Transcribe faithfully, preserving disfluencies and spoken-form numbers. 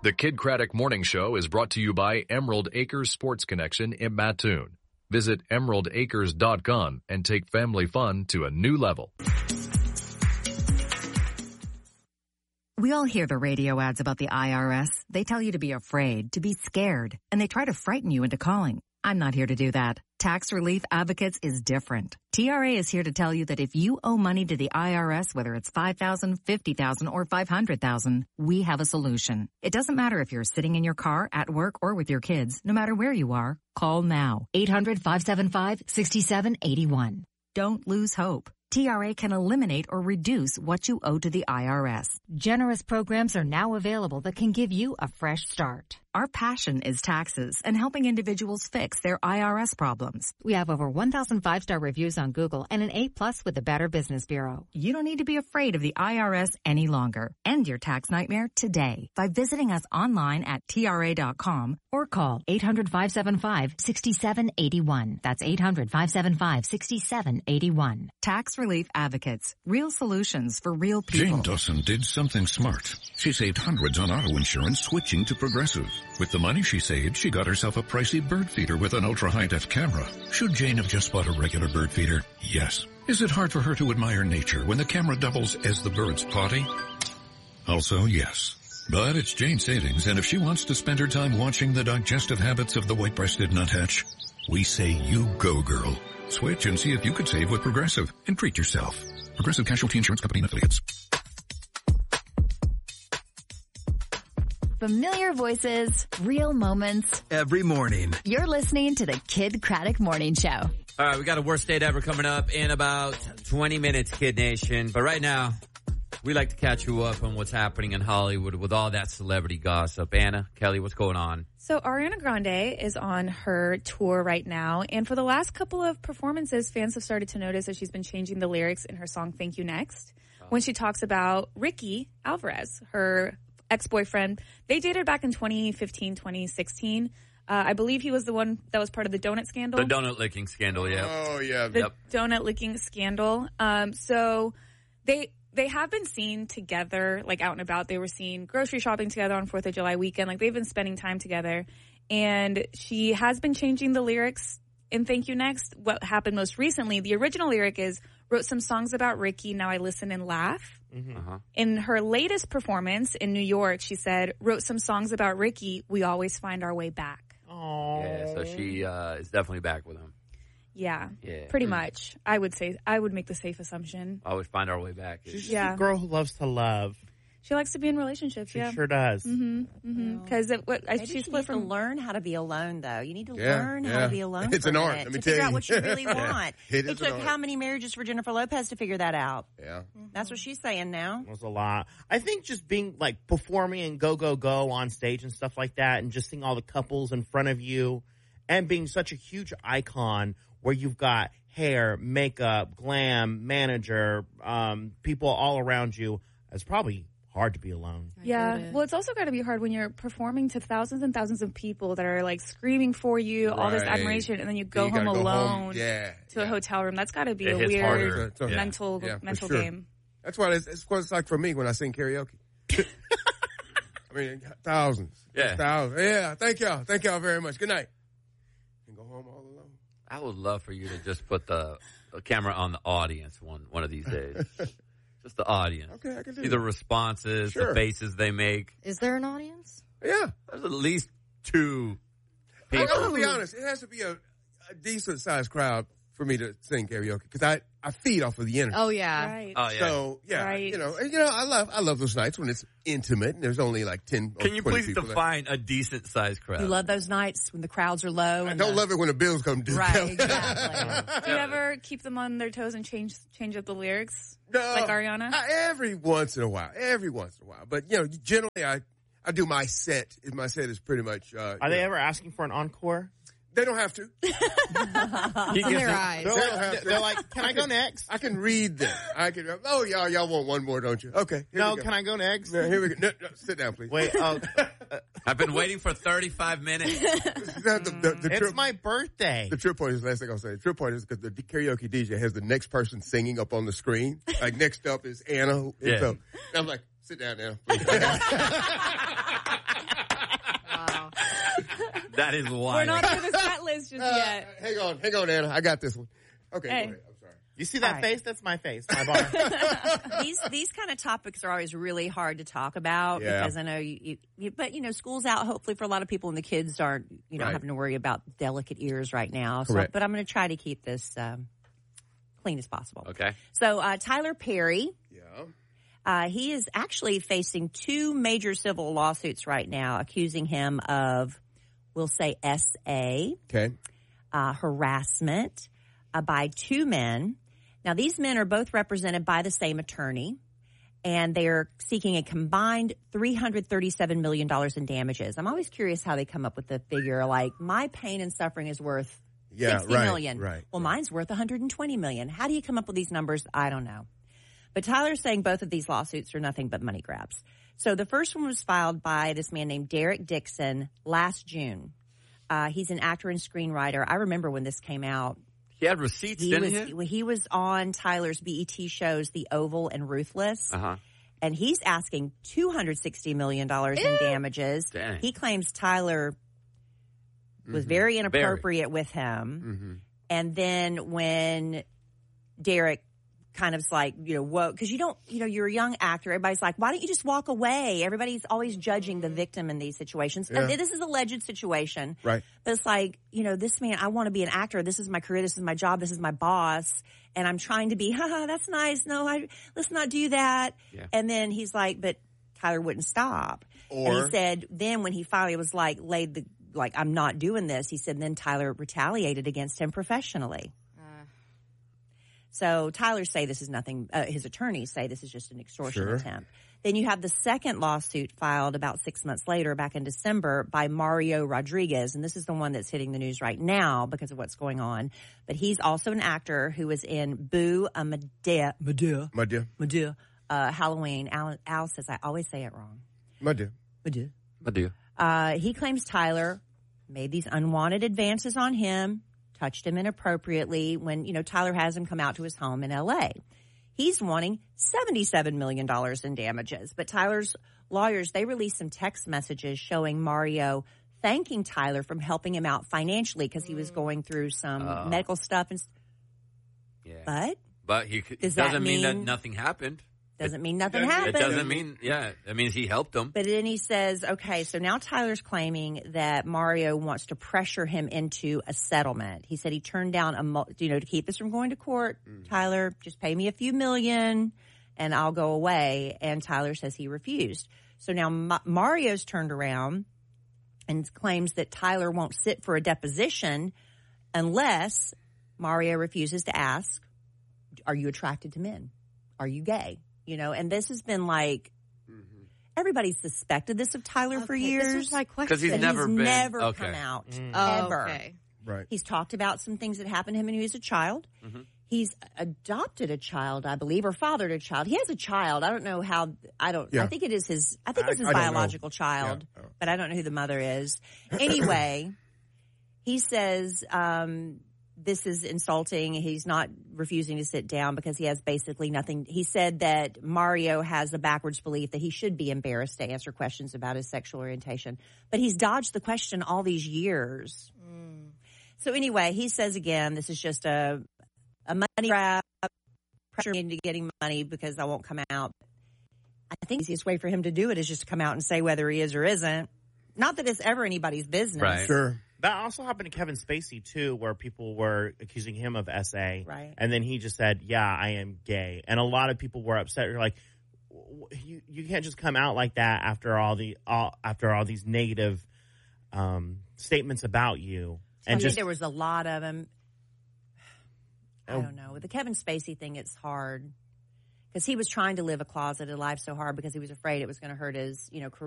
The Kid Craddock Morning Show is brought to you by Emerald Acres Sports Connection in Mattoon. Visit emerald acres dot com and take family fun to a new level. We all hear the radio ads about the I R S. They tell you to be afraid, to be scared, and they try to frighten you into calling. I'm not here to do that. Tax Relief Advocates is different. T R A is here to tell you that if you owe money to the I R S, whether it's five thousand dollars, fifty thousand dollars, or five hundred thousand dollars, we have a solution. It doesn't matter if you're sitting in your car, at work, or with your kids. No matter where you are, call now. eight hundred, five seven five, six seven eight one. Don't lose hope. T R A can eliminate or reduce what you owe to the I R S. Generous programs are now available that can give you a fresh start. Our passion is taxes and helping individuals fix their I R S problems. We have over one thousand five-star reviews on Google and an A plus with the Better Business Bureau. You don't need to be afraid of the I R S any longer. End your tax nightmare today by visiting us online at T R A dot com or call eight hundred, five seven five, six seven eight one. That's eight hundred, five seven five, six seven eight one. Tax Relief Advocates. Real solutions for real people. Jane Dawson did something smart. She saved hundreds on auto insurance switching to Progressive. With the money she saved, she got herself a pricey bird feeder with an ultra-high-def camera. Should Jane have just bought a regular bird feeder? Yes. Is it hard for her to admire nature when the camera doubles as the bird's potty? Also, yes. But it's Jane's savings, and if she wants to spend her time watching the digestive habits of the white-breasted nuthatch, we say you go, girl. Switch and see if you could save with Progressive and treat yourself. Progressive Casualty Insurance Company and Affiliates. Familiar voices, real moments. Every morning. You're listening to the Kid Craddock Morning Show. All right, we got a worst date ever coming up in about twenty minutes, Kid Nation. But right now, we like to catch you up on what's happening in Hollywood with all that celebrity gossip. Anna, Kelly, what's going on? So Ariana Grande is on her tour right now. And for the last couple of performances, fans have started to notice that she's been changing the lyrics in her song Thank You Next. Oh. When she talks about Ricky Alvarez, her ex-boyfriend. They dated back in twenty fifteen, twenty sixteen. Uh, I believe he was the one that was part of the donut scandal. The donut licking scandal, yeah. Oh, yeah. The yep. donut licking scandal. Um, so they they have been seen together, like out and about. They were seen grocery shopping together on fourth of July weekend. Like, they've been spending time together. And she has been changing the lyrics in Thank You Next. What happened most recently, the original lyric is, wrote some songs about Ricky, now I listen and laugh. Mm-hmm. Uh-huh. In her latest performance in New York, she said, wrote some songs about Ricky, we always find our way back. Aww. Yeah, so she uh, is definitely back with him. Yeah, yeah, pretty much. I would say, I would make the safe assumption. Always find our way back. She's yeah. just a girl who loves to love. She likes to be in relationships, she yeah. She sure does. Mm-hmm, mm-hmm. Because well, what maybe she she split needs from to learn how to be alone, though. You need to yeah, learn yeah. how to be alone. It's for an a art. minute Let me to tell figure you. out what you really want. It, it took how many marriages for Jennifer Lopez to figure that out? Yeah, mm-hmm. That's what she's saying now. It was a lot. I think just being like performing and go go go on stage and stuff like that, and just seeing all the couples in front of you, and being such a huge icon where you've got hair, makeup, glam, manager, um, people all around you. It's probably hard to be alone. Yeah. Well, it's also got to be hard when you're performing to thousands and thousands of people that are like screaming for you, right. all this admiration, and then you go you home alone go home. Yeah, to yeah. a hotel room. That's got to be it a weird so, so, mental yeah, mental sure. game. That's what it's, it's what it's like for me when I sing karaoke. I mean, thousands. Yeah. Thousands. Yeah. Thank y'all. Thank y'all very much. Good night. And go home all alone. I would love for you to just put the, the camera on the audience one one of these days. Just the audience. Okay, I can do See that. the responses, sure. the faces they make. Is there an audience? Yeah. There's at least two people. I'm going to be honest. It has to be a, a decent-sized crowd for me to sing karaoke because I, I feed off of the energy. Oh, yeah. Right. Oh, yeah. So, yeah, right. you know, you know, I love I love those nights when it's intimate and there's only like ten or Can you twenty please people define there. a decent-sized crowd? You love those nights when the crowds are low. I and don't the... love it when the bills come due. Right, exactly. Do you ever keep them on their toes and change change up the lyrics? No, like Ariana? I, every once in a while. Every once in a while. But, you know, generally I, I do my set. My set is pretty much... Uh, Are they know, ever asking for an encore? They don't have to. In their eyes. They don't have They're, to. they're like, can I go next? I can read them. I can. Oh, y'all, y'all want one more, don't you? Okay. No, can I go next? No, here we go. No, no, sit down, please. Wait. Oh, I've been waiting for thirty-five minutes. the, the, the it's trip, my birthday. The trip point is the last thing I'll say. The trip point is because the karaoke D J has the next person singing up on the screen. Like next up is Anna. Yeah. So I'm like, sit down now. Please. That is wild. We're not through the set list just Uh, yet. hang on, hang on, Anna. I got this one. Okay, Hey. go ahead. I'm sorry. You see that All right. face? That's my face. My bar. these these kind of topics are always really hard to talk about Yeah. because I know you, you, you, but you know, school's out hopefully for a lot of people, and the kids aren't, you know, Right. having to worry about delicate ears right now. So, Correct. but I'm going to try to keep this um, clean as possible. Okay. So, uh, Tyler Perry, Yeah. uh, he is actually facing two major civil lawsuits right now, accusing him of, we'll say, S A, Okay. uh, harassment uh, by two men. Now, these men are both represented by the same attorney, and they're seeking a combined three hundred thirty-seven million dollars in damages. I'm always curious how they come up with the figure, like, my pain and suffering is worth Yeah, sixty right, million. right, Well, right. mine's worth one hundred twenty million. How do you come up with these numbers? I don't know. But Tyler's saying both of these lawsuits are nothing but money grabs. So the first one was filed by this man named Derek Dixon last June. Uh, he's an actor and screenwriter. I remember when this came out. He had receipts, He didn't was, he? he was on Tyler's B E T shows, The Oval and Ruthless. Uh-huh. And he's asking two hundred sixty million dollars in damages. Dang. He claims Tyler was very inappropriate with him. Mm-hmm. And then when Derek kind of like, you know, whoa, because you don't, you know, you're a young actor. Everybody's like, why don't you just walk away? Everybody's always judging the victim in these situations. Yeah. And this is a alleged situation. Right. But it's like, you know, this man, I want to be an actor. This is my career. This is my job. This is my boss. And I'm trying to be, haha, that's nice. No, I, let's not do that. Yeah. And then he's like, but Tyler wouldn't stop. Or- and he said, then when he finally was like, laid the, like, I'm not doing this, he said, then Tyler retaliated against him professionally. So Tyler say this is nothing, uh, his attorneys say this is just an extortion Sure. attempt. Then you have the second lawsuit filed about six months later, back in December, by Mario Rodriguez. And this is the one that's hitting the news right now because of what's going on. But he's also an actor who was in Boo, a Medea, Medea, My dear. Medea, uh, Halloween. Al, Al says I always say it wrong. My dear. Medea. I do. Uh, he claims Tyler made these unwanted advances on him, touched him inappropriately when, you know, Tyler has him come out to his home in L A. He's wanting seventy-seven million dollars in damages. But Tyler's lawyers, they released some text messages showing Mario thanking Tyler from helping him out financially because he was going through some Oh. medical stuff. And, Yeah. but But he c- Does that doesn't mean, that mean- nothing happened. doesn't mean nothing It happened. It doesn't mean, yeah, it means he helped them. But then he says, okay, so now Tyler's claiming that Mario wants to pressure him into a settlement. He said he turned down a, mul- you know, to keep this from going to court. Tyler, just pay me a few million and I'll go away. And Tyler says he refused. So now Ma- Mario's turned around and claims that Tyler won't sit for a deposition unless Mario refuses to ask, are you attracted to men? Are you gay? You know, and this has been like, everybody's suspected this of Tyler for Okay, years. This was my question. 'Cause he's But never he's been- never okay. come out Oh, ever. okay. Right. He's talked about some things that happened to him when he was a child. Mm-hmm. He's adopted a child, I believe, or fathered a child. He has a child. I don't know how. I don't. Yeah. I think it is his. I think I- it's his I don't know. biological child, Yeah. but I don't know who the mother is. Anyway, he says um, this is insulting. He's not refusing to sit down because he has basically nothing. He said that Mario has a backwards belief that he should be embarrassed to answer questions about his sexual orientation, but he's dodged the question all these years. So anyway, he says again, this is just a a money grab, pressure me into getting money because I won't come out. I think the easiest way for him to do it is just to come out and say whether he is or isn't. Not that it's ever anybody's business. Right. Sure. That also happened to Kevin Spacey, too, where people were accusing him of S A. Right. And then he just said, yeah, I am gay. And a lot of people were upset. They're like, "W- you, you can't just come out like that after all the all, after all these negative um, statements about you. I And think just there was a lot of them. I Oh. don't know. With the Kevin Spacey thing, it's hard because he was trying to live a closeted life so hard because he was afraid it was going to hurt his, you know, career.